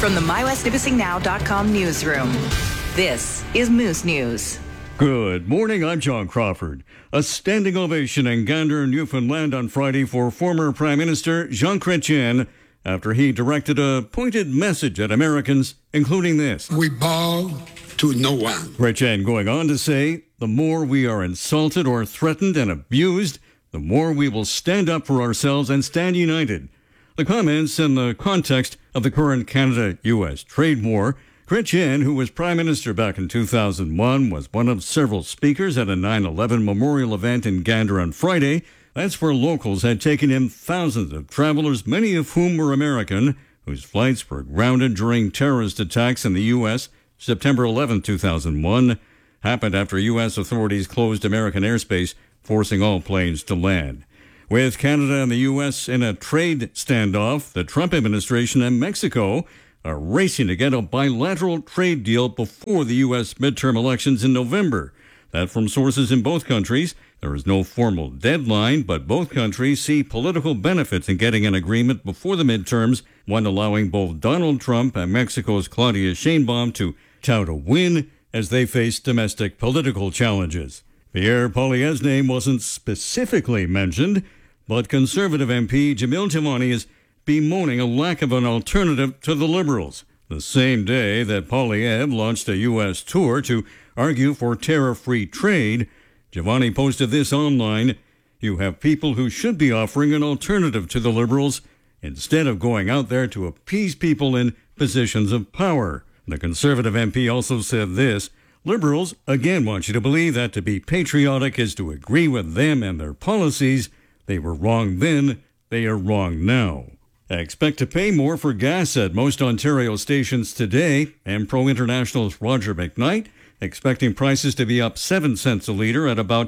From the MyWestNipissingNow.com newsroom, this is Moose News. Good morning, I'm John Crawford. A standing ovation in Gander, Newfoundland on Friday for former Prime Minister Jean Chrétien after he directed a pointed message at Americans, including this. We bow to no one. Chrétien going on to say, the more we are insulted or threatened and abused, the more we will stand up for ourselves and stand united. The comments in the context of the current Canada-U.S. trade war. Chrétien, who was Prime Minister back in 2001, was one of several speakers at a 9/11 memorial event in Gander on Friday. That's where locals had taken in thousands of travelers, many of whom were American, whose flights were grounded during terrorist attacks in the U.S. September 11, 2001, happened after U.S. authorities closed American airspace, forcing all planes to land. With Canada and the U.S. in a trade standoff, the Trump administration and Mexico are racing to get a bilateral trade deal before the U.S. midterm elections in November. That from sources in both countries. There is no formal deadline, but both countries see political benefits in getting an agreement before the midterms, one allowing both Donald Trump and Mexico's Claudia Sheinbaum to tout a win as they face domestic political challenges. Pierre Poilievre's name wasn't specifically mentioned, but Conservative MP Jamil Tamani is bemoaning a lack of an alternative to the Liberals. The same day that Poilievre launched a U.S. tour to argue for tariff-free trade, Giovanni posted this online. You have people who should be offering an alternative to the Liberals instead of going out there to appease people in positions of power. The Conservative MP also said this. Liberals, again, want you to believe that to be patriotic is to agree with them and their policies. They were wrong then. They are wrong now. Expect to pay more for gas at most Ontario stations today. Ampro International's Roger McKnight expecting prices to be up 7 cents a litre at about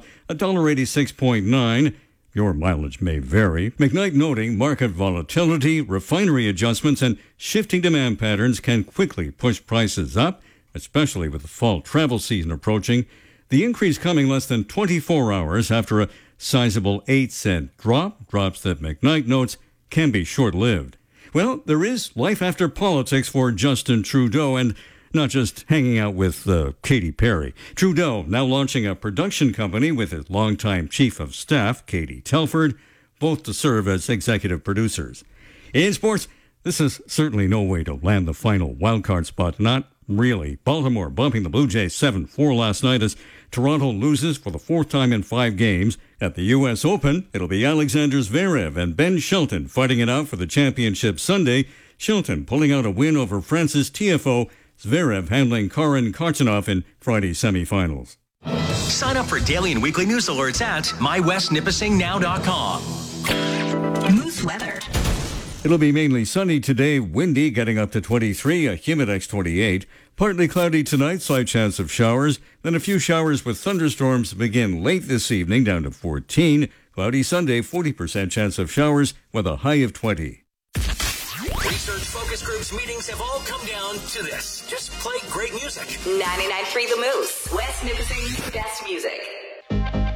$1.86.9. Your mileage may vary. McKnight noting market volatility, refinery adjustments, and shifting demand patterns can quickly push prices up, especially with the fall travel season approaching. The increase coming less than 24 hours after a sizable 8-cent drop, drops that McKnight notes can be short-lived. Well, there is life after politics for Justin Trudeau, and not just hanging out with Katy Perry. Trudeau now launching a production company with his longtime chief of staff, Katie Telford, both to serve as executive producers. In sports, this is certainly no way to land the final wildcard spot. Not really. Baltimore bumping the Blue Jays 7-4 last night as Toronto loses for the fourth time in 5 games. At the U.S. Open, it'll be Alexander Zverev and Ben Shelton fighting it out for the championship Sunday. Shelton pulling out a win over Francis Tiafoe, Zverev handling Karen Khachanov in Friday's semifinals. Sign up for daily and weekly news alerts at MyWestNipissingNow.com. Moose weather. It'll be mainly sunny today, windy, getting up to 23, a Humidex 28. Partly cloudy tonight, slight chance of showers. Then a few showers with thunderstorms begin late this evening, down to 14. Cloudy Sunday, 40% chance of showers with a high of 20. Research focus groups meetings have all come down to this. Just play great music. 99.3 The Moose, West Nipissing's best music.